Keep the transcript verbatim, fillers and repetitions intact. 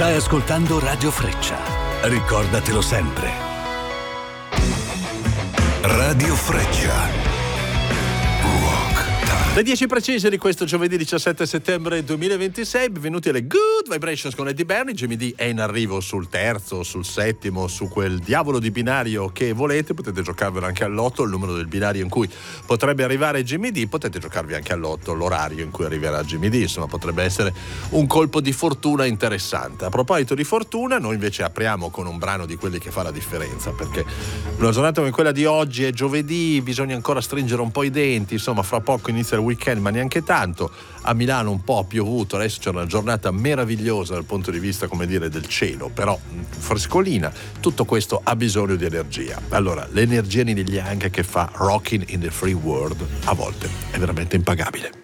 Stai ascoltando Radio Freccia. Ricordatelo sempre. Radio Freccia. Le dieci precise di questo giovedì diciassette settembre duemilaventisei, benvenuti alle Good Vibrations con Eddie Bernie. Jimmy D è in arrivo sul terzo, sul settimo, su quel diavolo di binario che volete. Potete giocarvelo anche all'otto, il numero del binario in cui potrebbe arrivare Jimmy D. Potete giocarvi anche all'otto, l'orario in cui arriverà Jimmy D. Insomma, potrebbe essere un colpo di fortuna interessante. A proposito di fortuna, noi invece apriamo con un brano di quelli che fa la differenza, perché una giornata come quella di oggi è giovedì, bisogna ancora stringere un po' i denti, insomma, fra poco inizia il weekend, ma neanche tanto. A Milano un po' ha piovuto, adesso c'è una giornata meravigliosa dal punto di vista, come dire, del cielo, però frescolina. Tutto questo ha bisogno di energia. Allora, l'energia Neil Young che fa Rockin' in the Free World a volte è veramente impagabile.